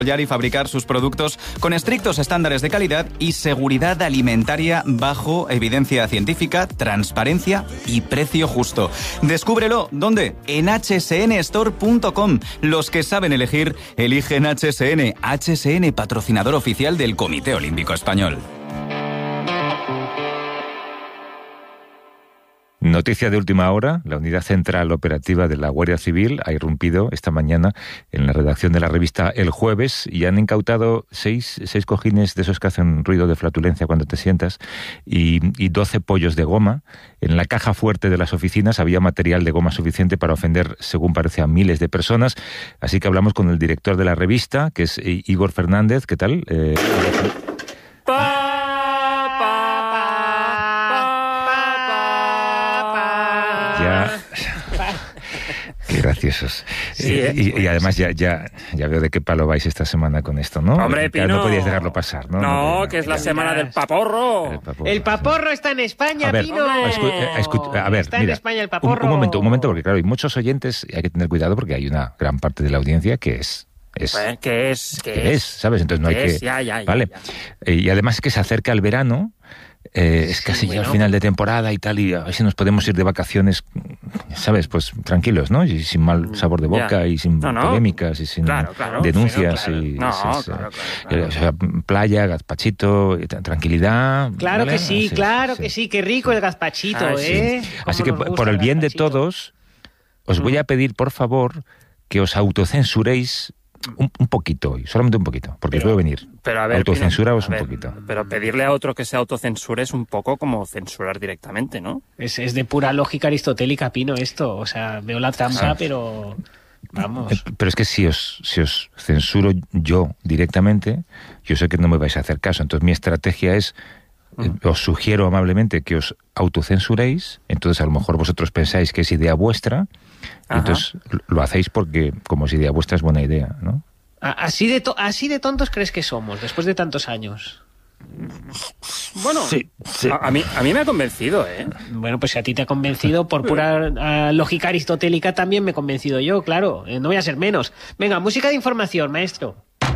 y fabricar sus productos con estrictos estándares de calidad y seguridad alimentaria bajo evidencia científica, transparencia y precio justo. Descúbrelo, ¿dónde? En hsnstore.com. Los que saben elegir, eligen HSN. HSN, patrocinador oficial del Comité Olímpico Español. Noticia de última hora, la Unidad Central Operativa de la Guardia Civil ha irrumpido esta mañana en la redacción de la revista El Jueves y han incautado seis cojines de esos que hacen ruido de flatulencia cuando te sientas y 12 pollos de goma. En la caja fuerte de las oficinas había material de goma suficiente para ofender, según parece, a miles de personas. Así que hablamos con el director de la revista, que es Igor Fernández. ¿Qué tal? Qué graciosos. Sí, y además ya veo de qué palo vais esta semana con esto, ¿no? Hombre, Pino, no podíais dejarlo pasar, ¿no? No, que es la semana del paporro. El paporro está en España, a ver, Pino. A ver, está mira, en España el paporro. Un momento, porque claro, hay muchos oyentes y hay que tener cuidado porque hay una gran parte de la audiencia que es... ¿Qué es? ¿Sabes? Entonces no hay que... Ya. Vale. Y además es que se acerca el verano... es casi ya al final de temporada y tal, y a ver si nos podemos ir de vacaciones, ¿sabes? Pues tranquilos, ¿no? Y sin mal sabor de boca y sin polémicas y sin denuncias. O sea, playa, gazpachito, tranquilidad. Claro, ¿vale? que sí, que sí, qué rico el gazpachito, ¿eh? Así que por el bien de todos, os voy a pedir, por favor, que os autocensuréis un poquito hoy, solamente un poquito, porque puedo venir. Pero a ver, autocensuraos un poquito. Pero pedirle a otro que se autocensure es un poco como censurar directamente, ¿no? Es de pura lógica aristotélica, Pino, esto. O sea, veo la trampa, pero... Vamos. Pero es que si os censuro yo directamente, yo sé que no me vais a hacer caso. Entonces mi estrategia es... os sugiero amablemente que os autocensuréis, entonces a lo mejor vosotros pensáis que es idea vuestra, y entonces lo hacéis porque como es idea vuestra es buena idea, ¿no? ¿Así de tontos crees que somos después de tantos años? Bueno, sí. A mí me ha convencido, ¿eh? Bueno, pues si a ti te ha convencido, por pura lógica aristotélica también me he convencido yo, claro. No voy a ser menos. Venga, música de información, maestro.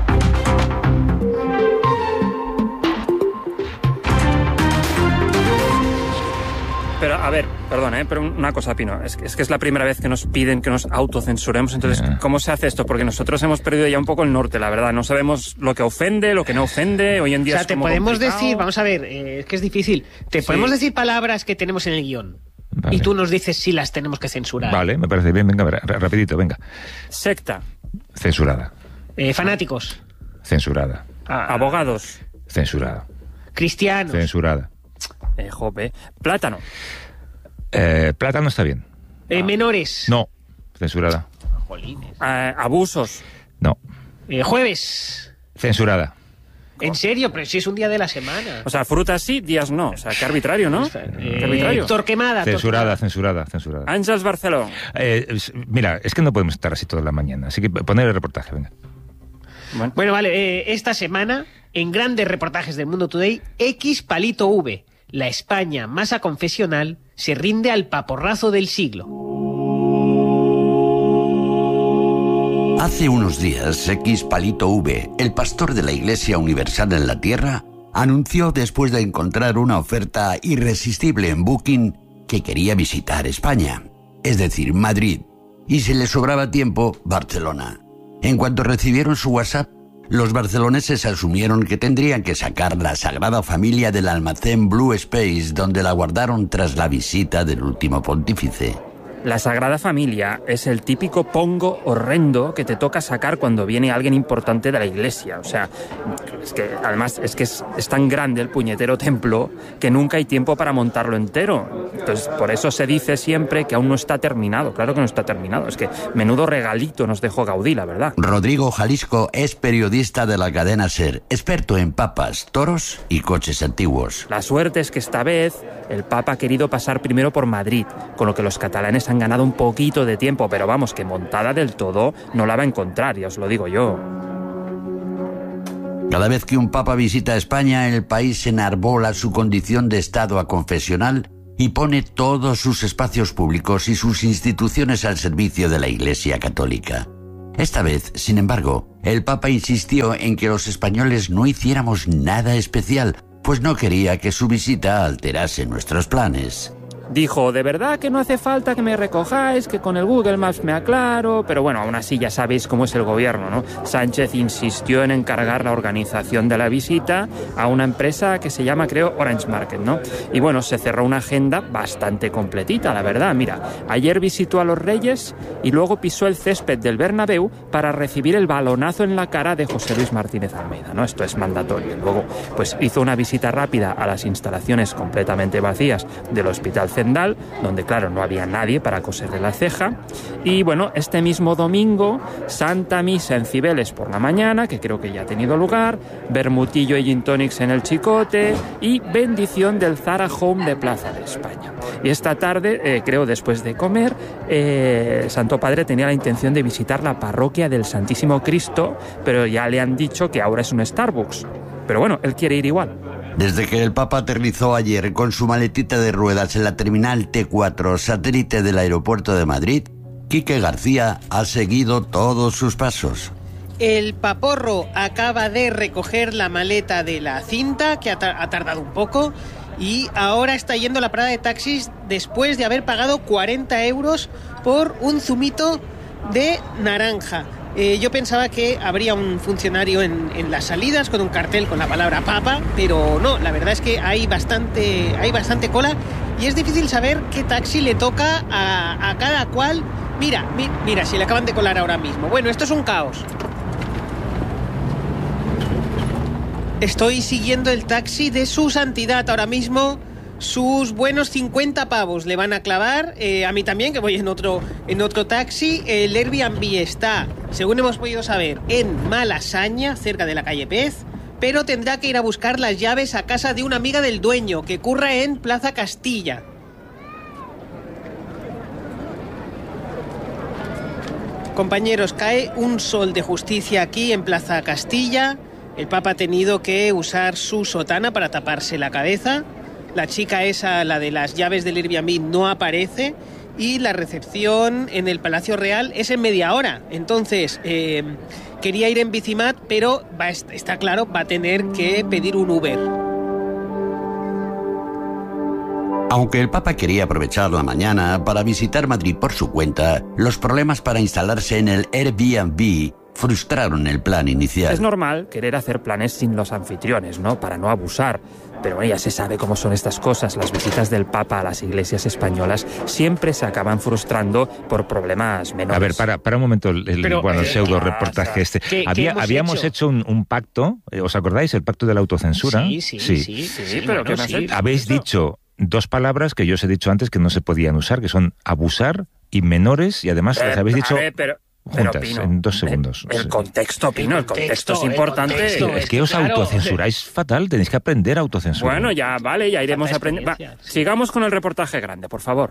Pero, a ver, perdón, pero una cosa, Pino, es que es la primera vez que nos piden que nos autocensuremos, entonces, ¿cómo se hace esto? Porque nosotros hemos perdido ya un poco el norte, la verdad, no sabemos lo que ofende, lo que no ofende, hoy en día es como te podemos complicado. decir, vamos a ver, es que es difícil, podemos decir palabras que tenemos en el guión, y tú nos dices si las tenemos que censurar. Vale, me parece bien, venga, rapidito, venga. Secta. Censurada. Fanáticos. Censurada. Abogados. Censurada. Cristianos. Censurada. Jope. Plátano. Plátano está bien. Menores. No. Censurada. Jolines. Abusos. No. Jueves. Censurada. ¿En serio? Pero si es un día de la semana. O sea, frutas sí, días no. O sea, qué arbitrario, ¿no? Qué arbitrario. Torquemada. Censurada. Ángels Barceló. Mira, es que no podemos estar así toda la mañana. Así que poner el reportaje, venga. Bueno, vale. Esta semana, en grandes reportajes del Mundo Today, X palito V. La España masa confesional se rinde al paporrazo del siglo. Hace unos días, X palito V, el pastor de la Iglesia Universal en la Tierra, anunció, después de encontrar una oferta irresistible en Booking, que quería visitar España, es decir, Madrid, y si le sobraba tiempo, Barcelona. En cuanto recibieron su WhatsApp, los barceloneses asumieron que tendrían que sacar la Sagrada Familia del almacén Blue Space, donde la guardaron tras la visita del último pontífice. La Sagrada Familia es el típico pongo horrendo que te toca sacar cuando viene alguien importante de la iglesia. O sea, es que además es tan grande el puñetero templo que nunca hay tiempo para montarlo entero. Entonces, por eso se dice siempre que aún no está terminado. Claro que no está terminado. Es que menudo regalito nos dejó Gaudí, la verdad. Rodrigo Jalisco es periodista de la cadena SER, experto en papas, toros y coches antiguos. La suerte es que esta vez el Papa ha querido pasar primero por Madrid, con lo que los catalanes han ganado un poquito de tiempo, pero vamos, que montada del todo no la va a encontrar, ya os lo digo yo. Cada vez que un papa visita España, el país enarbola su condición de estado aconfesional y pone todos sus espacios públicos y sus instituciones al servicio de la Iglesia Católica. Esta vez, sin embargo, el Papa insistió en que los españoles no hiciéramos nada especial, pues no quería que su visita alterase nuestros planes. Dijo, de verdad que no hace falta que me recojáis, que con el Google Maps me aclaro, pero bueno, aún así ya sabéis cómo es el gobierno, ¿no? Sánchez insistió en encargar la organización de la visita a una empresa que se llama, creo, Orange Market, ¿no? Y bueno, se cerró una agenda bastante completita, la verdad. Mira, ayer visitó a los Reyes y luego pisó el césped del Bernabéu para recibir el balonazo en la cara de José Luis Martínez Almeida, ¿no? Esto es mandatorio. Luego, pues hizo una visita rápida a las instalaciones completamente vacías del Hospital Zendal, donde claro no había nadie para coserle la ceja. Y bueno, este mismo domingo, Santa Misa en Cibeles por la mañana, que creo que ya ha tenido lugar, bermutillo y gin tonics en el Chicote y bendición del Zara Home de Plaza de España. Y esta tarde, creo después de comer, Santo Padre tenía la intención de visitar la parroquia del Santísimo Cristo, pero ya le han dicho que ahora es un Starbucks. Pero bueno, él quiere ir igual. Desde que el Papa aterrizó ayer con su maletita de ruedas en la terminal T4, satélite del aeropuerto de Madrid, Quique García ha seguido todos sus pasos. El paporro acaba de recoger la maleta de la cinta, que ha tardado un poco, y ahora está yendo a la parada de taxis después de haber pagado 40 euros por un zumito de naranja. Yo pensaba que habría un funcionario en las salidas con un cartel con la palabra papa, pero no, la verdad es que hay bastante cola y es difícil saber qué taxi le toca a cada cual. Mira, si le acaban de colar ahora mismo. Bueno, esto es un caos. Estoy siguiendo el taxi de su santidad ahora mismo. Sus buenos 50 pavos le van a clavar, a mí también, que voy en otro taxi. El Airbnb está, según hemos podido saber, en Malasaña, cerca de la calle Pez, pero tendrá que ir a buscar las llaves a casa de una amiga del dueño, que curra en Plaza Castilla. Compañeros, cae un sol de justicia aquí en Plaza Castilla. El Papa ha tenido que usar su sotana para taparse la cabeza. La chica esa, la de las llaves del Airbnb, no aparece y la recepción en el Palacio Real es en media hora. Entonces, quería ir en Bicimat, pero está claro, va a tener que pedir un Uber. Aunque el Papa quería aprovechar la mañana para visitar Madrid por su cuenta, los problemas para instalarse en el Airbnb frustraron el plan inicial. Es normal querer hacer planes sin los anfitriones, ¿no? Para no abusar. Pero ya se sabe cómo son estas cosas. Las visitas del Papa a las iglesias españolas siempre se acaban frustrando por problemas menores. A ver, para un momento el pseudo reportaje este. Habíamos hecho un pacto, ¿os acordáis? El pacto de la autocensura. Sí, pero ¿qué más? Habéis dicho dos palabras que yo os he dicho antes que no se podían usar, que son abusar y menores, y además las habéis dicho juntas, Pino, en 2 segundos. El contexto, Pino, el contexto es importante. Es que os autocensuráis fatal, tenéis que aprender a autocensurar. Bueno, ya iremos aprendiendo. Sigamos con el reportaje grande, por favor.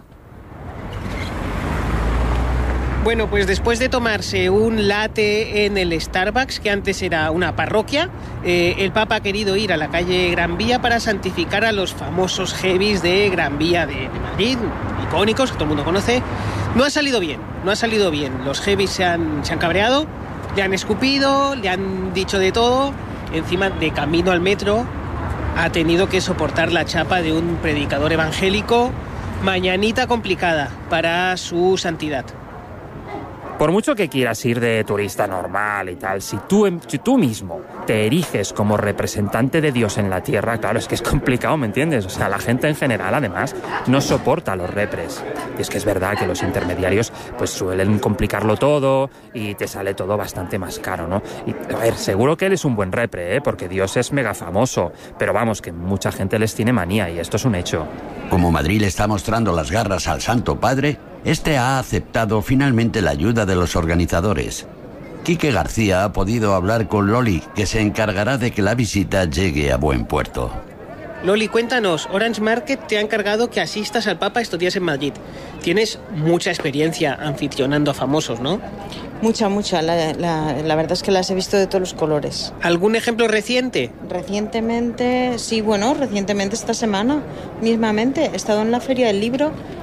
Bueno, pues después de tomarse un latte en el Starbucks, que antes era una parroquia, el Papa ha querido ir a la calle Gran Vía para santificar a los famosos heavies de Gran Vía de Madrid, icónicos, que todo el mundo conoce. No ha salido bien. Los heavies se han cabreado, le han escupido, le han dicho de todo. Encima, de camino al metro, ha tenido que soportar la chapa de un predicador evangélico. Mañanita complicada para su santidad. Por mucho que quieras ir de turista normal y tal, si tú mismo te eriges como representante de Dios en la tierra, claro, es que es complicado, ¿me entiendes? O sea, la gente en general, además, no soporta a los repres. Y es que es verdad que los intermediarios pues suelen complicarlo todo y te sale todo bastante más caro, ¿no? Y, a ver, seguro que él es un buen repre, porque Dios es mega famoso, pero vamos, que mucha gente les tiene manía y esto es un hecho. Como Madrid le está mostrando las garras al Santo Padre, este ha aceptado finalmente la ayuda de los organizadores. Quique García ha podido hablar con Loli, que se encargará de que la visita llegue a buen puerto. Loli, cuéntanos, Orange Market te ha encargado que asistas al Papa estos días en Madrid. Tienes mucha experiencia anfitrionando a famosos, ¿no? Mucha. La verdad es que las he visto de todos los colores. ¿Algún ejemplo reciente? Recientemente esta semana, mismamente, he estado en la Feria del Libro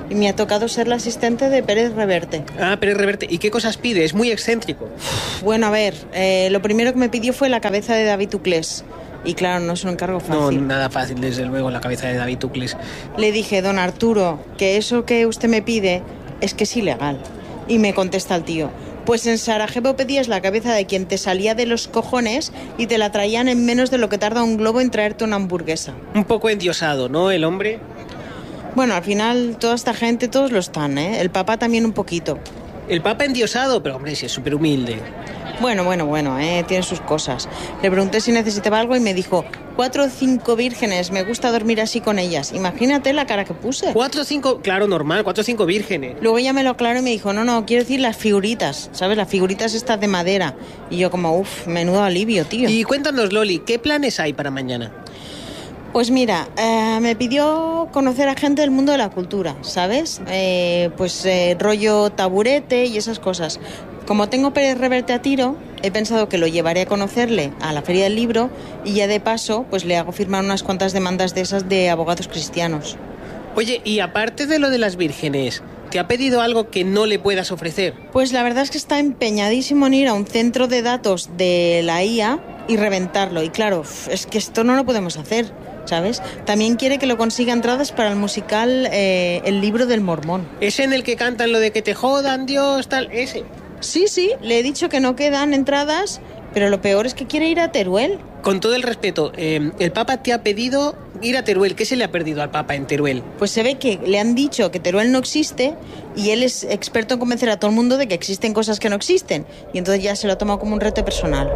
y me ha tocado ser la asistente de Pérez Reverte. Ah, Pérez Reverte. ¿Y qué cosas pide? Es muy excéntrico. Bueno, a ver, lo primero que me pidió fue la cabeza de David Uclés. Y claro, no es un encargo fácil. No, nada fácil, desde luego, la cabeza de David Uclés. Le dije, don Arturo, que eso que usted me pide es que es ilegal. Y me contesta el tío, pues en Sarajevo pedías la cabeza de quien te salía de los cojones y te la traían en menos de lo que tarda un globo en traerte una hamburguesa. Un poco endiosado, ¿no, el hombre? Bueno, al final toda esta gente, todos lo están, ¿eh? El Papa también un poquito. El Papa endiosado, pero hombre, sí es súper humilde. Bueno, tiene sus cosas. Le pregunté si necesitaba algo y me dijo, 4 o 5 vírgenes, me gusta dormir así con ellas. Imagínate la cara que puse. 4 o 5, claro, normal, 4 o 5 vírgenes. Luego ella me lo aclaró y me dijo, no, quiero decir las figuritas, ¿sabes? Las figuritas estas de madera. Y yo como, menudo alivio, tío. Y cuéntanos, Loli, ¿qué planes hay para mañana? Pues mira, me pidió conocer a gente del mundo de la cultura, ¿sabes? Rollo taburete y esas cosas. Como tengo Pérez Reverte a tiro, he pensado que lo llevaré a conocerle a la Feria del Libro y ya de paso pues le hago firmar unas cuantas demandas de esas de abogados cristianos. Oye, y aparte de lo de las vírgenes, ¿te ha pedido algo que no le puedas ofrecer? Pues la verdad es que está empeñadísimo en ir a un centro de datos de la IA y reventarlo. Y claro, es que esto no lo podemos hacer, ¿sabes? También quiere que lo consiga entradas para el musical El Libro del Mormón. ¿Ese en el que cantan lo de que te jodan, Dios, tal? Ese. Sí, le he dicho que no quedan entradas, pero lo peor es que quiere ir a Teruel. Con todo el respeto, el Papa te ha pedido ir a Teruel. ¿Qué se le ha perdido al Papa en Teruel? Pues se ve que le han dicho que Teruel no existe y él es experto en convencer a todo el mundo de que existen cosas que no existen. Y entonces ya se lo ha tomado como un reto personal.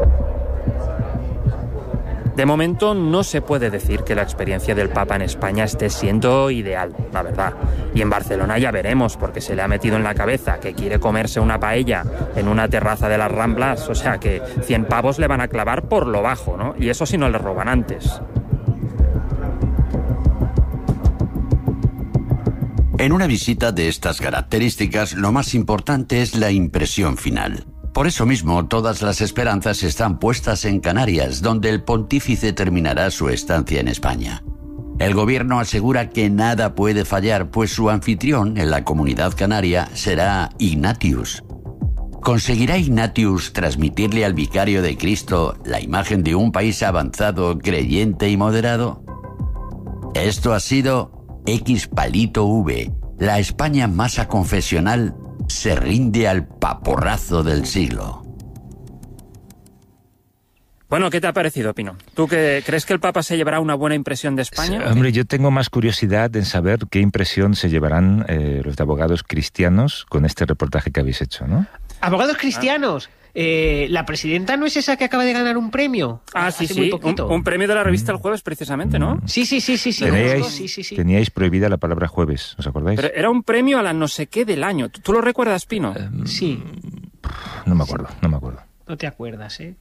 De momento no se puede decir que la experiencia del Papa en España esté siendo ideal, la verdad. Y en Barcelona ya veremos, porque se le ha metido en la cabeza que quiere comerse una paella en una terraza de las Ramblas, o sea que 100 pavos le van a clavar por lo bajo, ¿no? Y eso si no le roban antes. En una visita de estas características, lo más importante es la impresión final. Por eso mismo, todas las esperanzas están puestas en Canarias, donde el pontífice terminará su estancia en España. El gobierno asegura que nada puede fallar, pues su anfitrión en la comunidad canaria será Ignatius. ¿Conseguirá Ignatius transmitirle al vicario de Cristo la imagen de un país avanzado, creyente y moderado? Esto ha sido X_V, la España más aconfesional se rinde al paporrazo del siglo. Bueno, ¿qué te ha parecido, Pino? ¿Tú crees que el Papa se llevará una buena impresión de España? Hombre, yo tengo más curiosidad en saber qué impresión se llevarán los de abogados cristianos con este reportaje que habéis hecho, ¿no? ¿Abogados cristianos? ¿La presidenta no es esa que acaba de ganar un premio? Sí, un premio de la revista El Jueves, precisamente, ¿no? Sí. Teníais prohibida la palabra jueves, ¿os acordáis? Pero era un premio a la no sé qué del año. ¿Tú lo recuerdas, Pino? Sí. No me acuerdo. No te acuerdas, ¿eh?